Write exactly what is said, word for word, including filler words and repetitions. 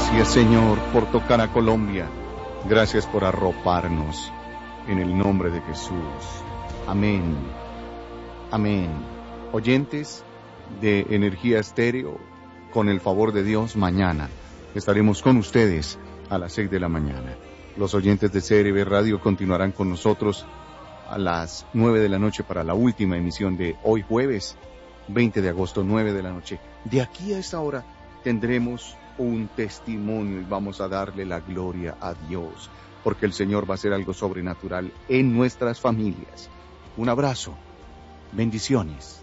Gracias, Señor, por tocar a Colombia. Gracias por arroparnos. En el nombre de Jesús. Amén. Amén. Oyentes de Energía Estéreo, con el favor de Dios, mañana estaremos con ustedes a las seis de la mañana. Los oyentes de C R B Radio continuarán con nosotros a las nueve de la noche para la última emisión de hoy jueves, veinte de agosto, nueve de la noche. De aquí a esta hora tendremos un testimonio y vamos a darle la gloria a Dios, porque el Señor va a hacer algo sobrenatural en nuestras familias. Un abrazo. Bendiciones.